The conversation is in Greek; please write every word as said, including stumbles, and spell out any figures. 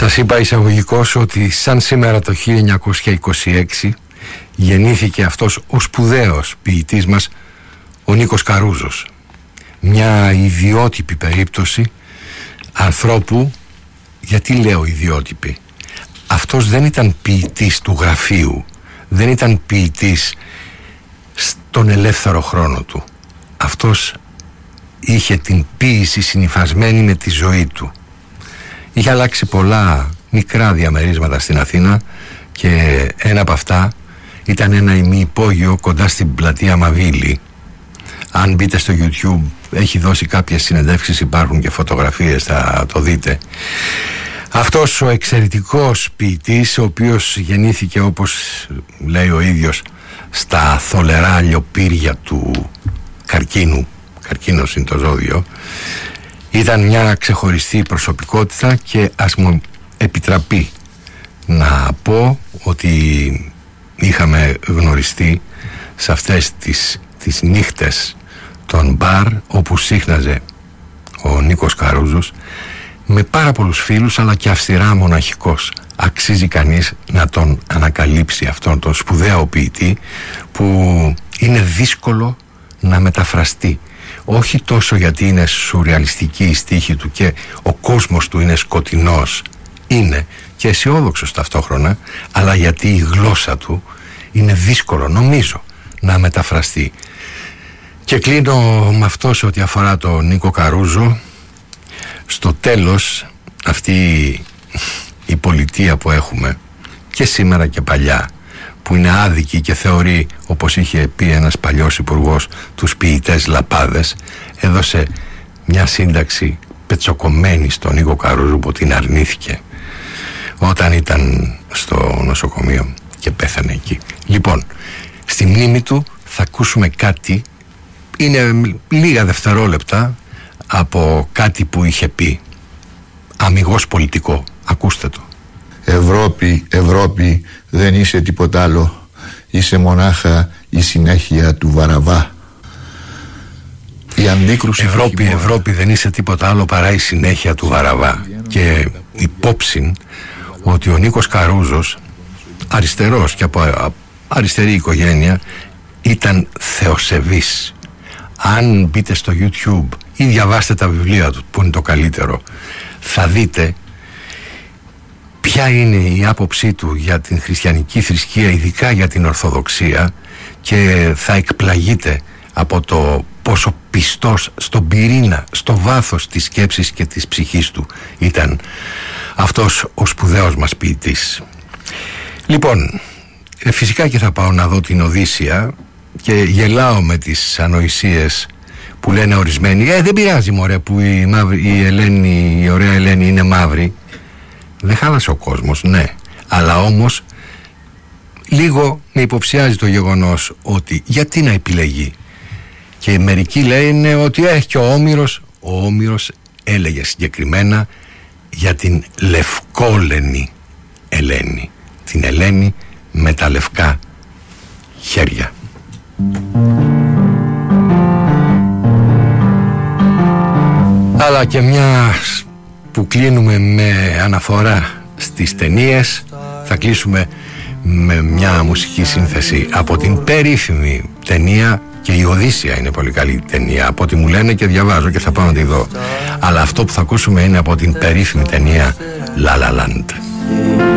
Σας είπα εισαγωγικώς ότι σαν σήμερα το χίλια εννιακόσια είκοσι έξι γεννήθηκε αυτός ο σπουδαίος ποιητής μας, ο Νίκος Καρούζος. Μια ιδιότυπη περίπτωση ανθρώπου. Γιατί λέω ιδιότυπη? Αυτός δεν ήταν ποιητής του γραφείου, δεν ήταν ποιητής στον ελεύθερο χρόνο του. Αυτός είχε την ποίηση συνυφασμένη με τη ζωή του. Είχε αλλάξει πολλά μικρά διαμερίσματα στην Αθήνα και ένα από αυτά ήταν ένα ημιυπόγειο κοντά στην πλατεία Μαβίλη. Αν μπείτε στο YouTube, έχει δώσει κάποιες συνεντεύξεις, υπάρχουν και φωτογραφίες, θα το δείτε. Αυτός ο εξαιρετικός ποιητής, ο οποίος γεννήθηκε, όπως λέει ο ίδιος, στα θολερά λιοπύρια του καρκίνου, καρκίνος είναι το ζώδιο, ήταν μια ξεχωριστή προσωπικότητα και ας μου επιτραπεί να πω ότι είχαμε γνωριστεί σε αυτές τις, τις νύχτες των μπαρ όπου σύχναζε ο Νίκος Καρούζος με πάρα πολλούς φίλους, αλλά και αυστηρά μοναχικός. Αξίζει κανείς να τον ανακαλύψει αυτόν τον σπουδαίο ποιητή που είναι δύσκολο να μεταφραστεί. Όχι τόσο γιατί είναι σουρεαλιστική η στίχη του και ο κόσμος του είναι σκοτεινός, είναι και αισιόδοξος ταυτόχρονα, αλλά γιατί η γλώσσα του είναι δύσκολο, νομίζω, να μεταφραστεί. Και κλείνω με αυτό σε ό,τι αφορά τον Νίκο Καρούζο. Στο τέλος, αυτή η πολιτεία που έχουμε και σήμερα και παλιά, που είναι άδικη και θεωρεί, όπως είχε πει ένας παλιός υπουργός, τους ποιητές λαπάδες, έδωσε μια σύνταξη πετσοκομμένη στον Νίκο Καρούζο που την αρνήθηκε όταν ήταν στο νοσοκομείο και πέθανε εκεί. Λοιπόν, στη μνήμη του θα ακούσουμε κάτι, είναι λίγα δευτερόλεπτα από κάτι που είχε πει, αμιγώς πολιτικό. Ακούστε το. Ευρώπη, Ευρώπη, δεν είσαι τίποτα άλλο. Είσαι μονάχα η συνέχεια του Βαραβά. Η αντίκρουση. Ευρώπη, Ευρώπη, δεν είσαι τίποτα άλλο παρά η συνέχεια του Βαραβά. Και υπόψη ότι ο Νίκος Καρούζος, αριστερός και από αριστερή οικογένεια, ήταν θεοσεβής. Αν μπείτε στο YouTube ή διαβάστε τα βιβλία του, που είναι το καλύτερο, θα δείτε ποια είναι η άποψή του για την χριστιανική θρησκεία, ειδικά για την Ορθοδοξία, και θα εκπλαγείτε από το πόσο πιστός στον πυρήνα, στο βάθος της σκέψης και της ψυχής του ήταν αυτός ο σπουδαίος μας ποιητής. Λοιπόν, φυσικά και θα πάω να δω την Οδύσσεια και γελάω με τις ανοησίες που λένε ορισμένοι. Ε, δεν πειράζει μωρέ που η, μαύρη, η, Ελένη, η ωραία Ελένη είναι μαύρη. Δεν χάλασε ο κόσμος, ναι. Αλλά όμως λίγο με υποψιάζει το γεγονός ότι γιατί να επιλεγεί. Και μερικοί λένε ότι έχει και ο Όμηρος. Ο Όμηρος έλεγε συγκεκριμένα για την λευκόλενη Ελένη. Την Ελένη με τα λευκά χέρια. Αλλά και μια που κλείνουμε με αναφορά στις ταινίες, θα κλείσουμε με μια μουσική σύνθεση από την περίφημη ταινία, και η Οδύσσεια είναι πολύ καλή ταινία από ό,τι μου λένε και διαβάζω και θα πάω να τη δω, αλλά αυτό που θα ακούσουμε είναι από την περίφημη ταινία La La Land.